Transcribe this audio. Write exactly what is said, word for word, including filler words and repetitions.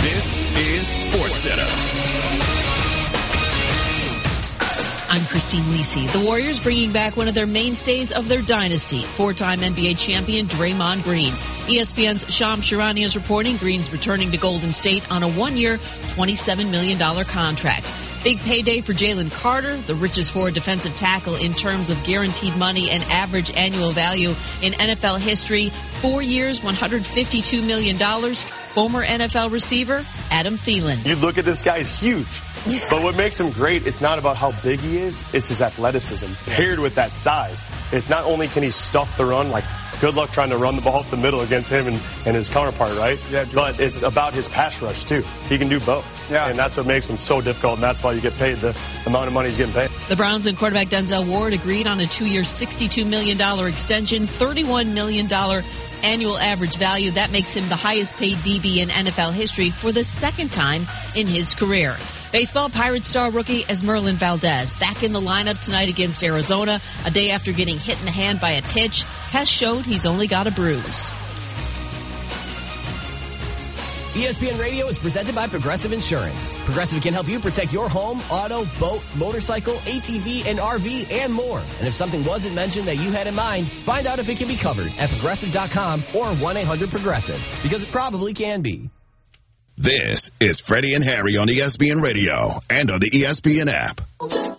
This is SportsCenter. I'm Christine Lisi. The Warriors bringing back one of their mainstays of their dynasty, four-time N B A champion Draymond Green. E S P N's Shams Charania is reporting Green's returning to Golden State on a one-year, twenty-seven million dollars contract. Big payday for Jalen Carter, the richest forward defensive tackle in terms of guaranteed money and average annual value in N F L history. Four years, one hundred fifty-two million dollars. Former N F L receiver Adam Thielen. You look at this guy, he's huge. Yeah. But what makes him great, it's not about how big he is, it's his athleticism paired with that size. It's not only can he stuff the run, like good luck trying to run the ball up the middle against him and, and his counterpart, right? Yeah, but it's about his pass rush, too. He can do both. Yeah. And that's what makes him so difficult, and that's why you get paid the amount of money he's getting paid. The Browns and quarterback Denzel Ward agreed on a two-year, sixty-two million dollars extension, thirty-one million dollars annual average value. That makes him the highest paid D B in N F L history for the second time in his career. Baseball, Pirates star rookie Esmeralyn Valdez back in the lineup tonight against Arizona, a day after getting hit in the hand by a pitch. Tests showed he's only got a bruise. E S P N Radio is presented by Progressive Insurance. Progressive can help you protect your home, auto, boat, motorcycle, A T V, and R V, and more. And if something wasn't mentioned that you had in mind, find out if it can be covered at progressive dot com or one eight hundred progressive, because it probably can be. This is Freddie and Harry on E S P N Radio and on the E S P N app.